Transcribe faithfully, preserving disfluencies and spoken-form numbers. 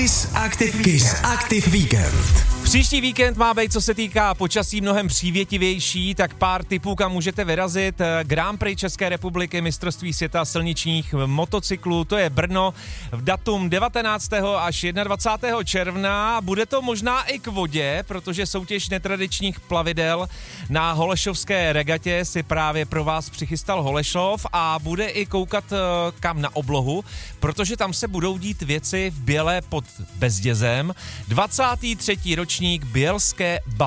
Kiss Active, Kiss Active Víkend. Příští víkend má být, co se týká počasí, mnohem přívětivější, tak pár tipů, kam můžete vyrazit. Grand Prix České republiky, mistrovství světa silničních motocyklů, to je Brno, v datum devatenáctého až dvacátého prvního června. Bude to možná i k vodě, protože soutěž netradičních plavidel na Holešovské regatě si právě pro vás přichystal Holešov a bude i koukat kam na oblohu, protože tam se budou dít věci v Bělé pod Bezdězem. dvacátý třetí ročník Bělské